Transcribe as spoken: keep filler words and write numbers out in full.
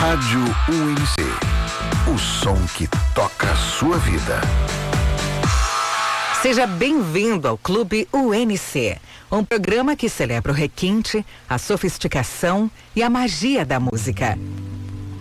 Rádio U N C. O som que toca a sua vida. Seja bem-vindo ao Clube U N C, um programa que celebra o requinte, a sofisticação e a magia da música.